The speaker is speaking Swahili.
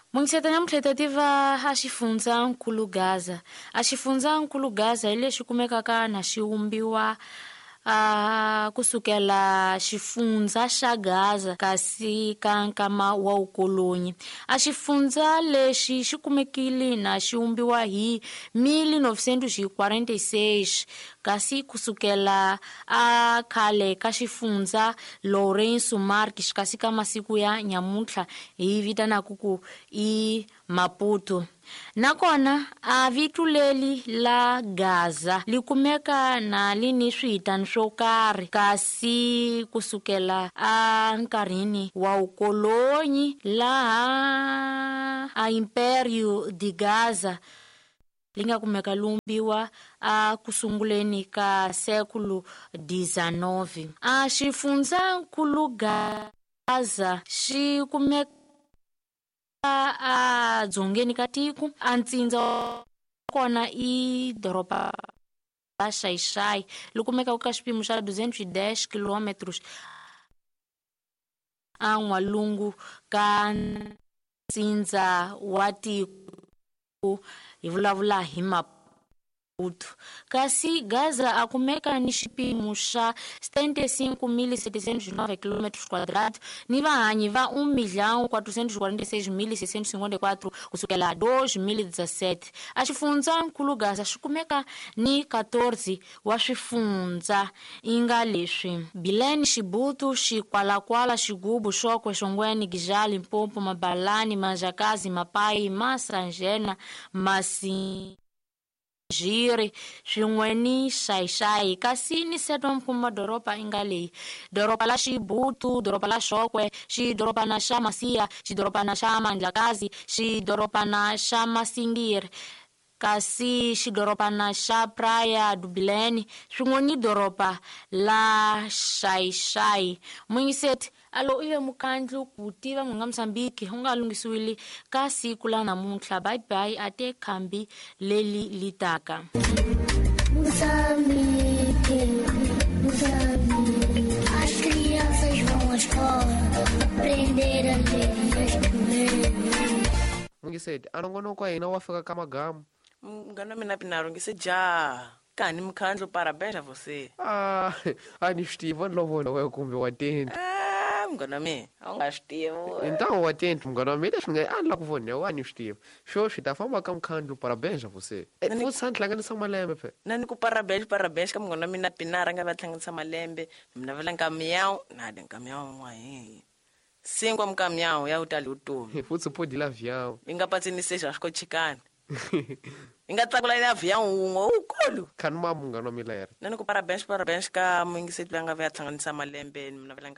Mungiseta tiva axifundzakulu Gaza. Axifundzakulu Gaza ile xikumekaka na xiumbiwa kusukela xifundza xa Gaza kasi ka nkama wa ukolonyi. Xifundzha lexi xikumekile na xiumbiwa hi 1946 kasi kusukela khale ka xifundza Lourenço Marques kasi ka masiku ya nyamutlha hi vitanaku ku i Maputo. Nakona vitu leli la Gaza likumeka na lini switani swo karhi kasi kusukela nkarhini wa ukolonyi laha Império de Gaza linga kumeka lumbiwa kusunguleni ka século XIX. Xifundzakulu Gaza xi kumeka dzongeni ka tiko. Ntsindza kona i doroba la Xai-Xai likumeka ka xipimo xa 210 km n'walungu ka ntsindza wa tiko hi vulavula hi Maputo. Kasi Gaza akumeka ni xipimo xa 75.709 km quadrados ni vahanyi va 1.446.654 kusukela 2017. Xifundzakulu Gaza xikumeka ni 14 wa swifundza inga leswi: Bileni, Xibutu, Xikwalakwala, Xigubu, Xokwe, Xongweni, Gijali, Mpompo, Mabalani, Manjakazi, Mapai, Masangena, Jiri, swin'weni Xai-Xai kasi ni setwa mfumo doroba inga leyi: doroba la Xibutu, doroba la Xokwe, xidorobana xa Masiya, xidorobana xa Mandlakazi, xidorobana xa Masingiri kasi xidorobana xa Praia do Bileni, swin'weni doroba la Xai-Xai. Mungiseti alo iwe mukandlu ku tiva N'wanga Msambiki u nga lunghisiwile ka siku la namuntlha. Bye bye ate khambi leli litaka. Moçambique, as crianças vão à escola aprender a ler e a escrever. Mungiseti anongonoko wa hina wa fika ka magamu. Mngano mina Pinaro ngiseja kani mkhandlo parabéns a você. Ni Steve lovona wewe kumbe watenti. Mngano mi aunga Steve. Então watenti mngano mi leswi nga la ku vona wani Steve. Swi ta famba ka mkhandlo parabéns a você. Futhi santlanganisa malembe phe. Nani ku parabéns ka mngano mina Pinaro nga va tlangisa malembe. Mina vela nkamiyao na de nkamiyao wa hi. Singwa mkamiyao ya utali utomi. Futhi podi la viao. Ingaphatsini seja xiko chikani. Ingatsakula ina avião ukulu Khani mama mngano mi lera. Nani ku parabéns ka mungiseti va nga va ya thlanganisa malembe mina vela